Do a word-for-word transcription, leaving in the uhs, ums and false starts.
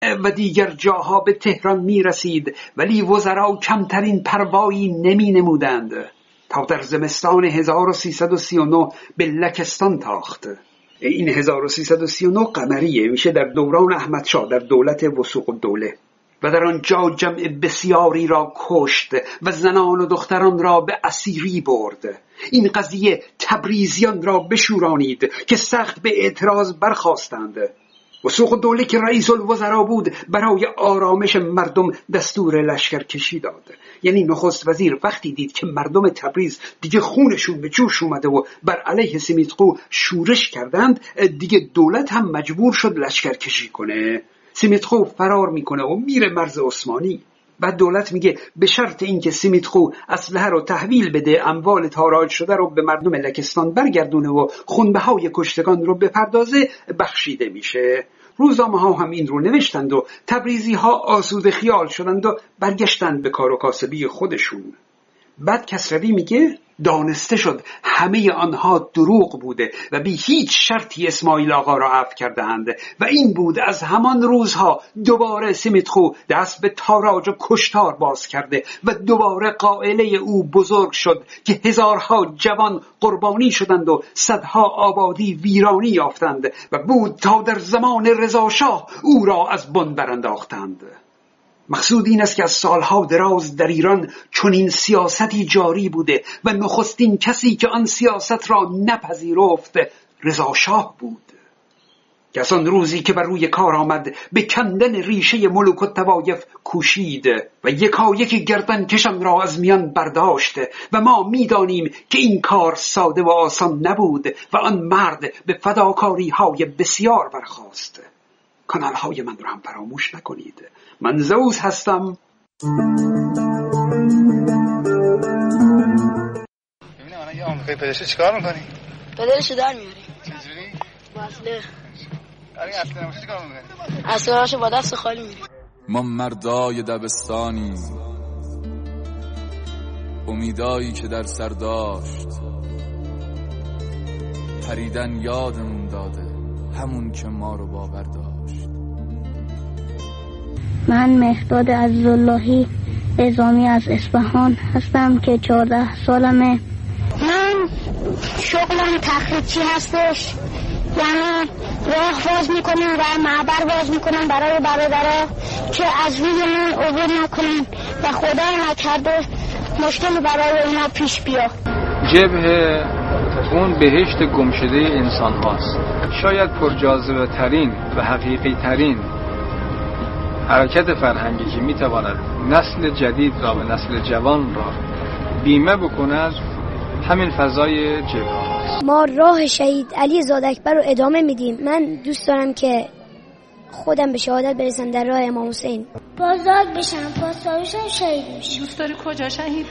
و دیگر جاها به تهران می رسید، ولی وزرا کمترین پروایی نمی نمودند تا در زمستان هزار و سیصد و سی و نه به لکستان تاخت. این هزار و سیصد و سی و نه قمریه، میشه در دوران احمدشاه در دولت وثوق الدوله، و در آنجا جمع بسیاری را کشت و زنان و دختران را به اسیری برد. این قضیه تبریزیان را بشورانید که سخت به اعتراض برخاستند. وثوق الدوله که رئیس الوزراء بود برای آرامش مردم دستور لشکرکشی داد. یعنی نخست وزیر وقتی دید که مردم تبریز دیگه خونشون به جوش اومده و بر علیه سیمیتقو شورش کردند، دیگه دولت هم مجبور شد لشکرکشی کنه. سیمیتقو فرار میکنه و میره مرز عثمانی. بعد دولت میگه به شرط اینکه سیمیتقو اسلحه رو تحویل بده، اموال تاراج شده رو به مردم لکستان برگردونه و خونبهای کشتگان رو بپردازه، بخشیده میشه. روزنامه ها هم این رو نوشتند و تبریزی ها آسوده خیال شدند و برگشتند به کار و کاسبی خودشون. بعد کسروی میگه دانسته شد همه آنها دروغ بوده و بی هیچ شرطی اسماعیل آقا را عفو کردند و این بود از همان روزها دوباره سیمیتقو دست به تاراج و کشتار باز کرده و دوباره قائله او بزرگ شد که هزارها جوان قربانی شدند و صدها آبادی ویرانی یافتند و بود تا در زمان رضا شاه او را از بن برانداختند. مقصود این است که از سالها دراز در ایران چنین سیاستی جاری بوده و نخستین کسی که آن سیاست را نپذیرفت رضا شاه بود، که از آن روزی که بر روی کار آمد به کندن ریشه ملوک الطوایف کوشید و یکایک گردن کشان را از میان برداشت و ما می‌دانیم که این کار ساده و آسان نبود و آن مرد به فداکاری های بسیار برخاست. کانال های من را هم فراموش نکنید. من زئوس هستم. ببینم الان یه آمریکایی پدرشو چیکار می‌کنی؟ پدرشو در میاری. چجوری؟ با اصله. آره اصله نمیشه چیکار می‌کنی؟ اصله‌اشو با دست خالی میاری. ما مردای دبستانی، امیدایی که در سر داشت، پریدن یادمون داده همون که ما رو باور داشت. من مهداد عزیزاللهی نظامی از اصفهان هستم که چهارده سالمه. من شغلم تخریبچی هستش، یعنی راه باز میکنم و معبر باز میکنم برای برادرها که از روی من عبور نکنن و خدا نکرده مشکلی برای اینا پیش بیا. جبهه اون بهشت گمشده انسان هاست. شاید پرجاذبه ترین و حقیقی ترین حرکت فرهنگی که میتواند نسل جدید را و نسل جوان را بیمه بکند همین فضای جبهه هاست. ما راه شهید علی زادکبر رو ادامه میدیم. من دوست دارم که خودم به شهادت برسم در راه امام حسین. بازداشت بشم، پاسدارشم شهید بشم. دوست داری کجا شهید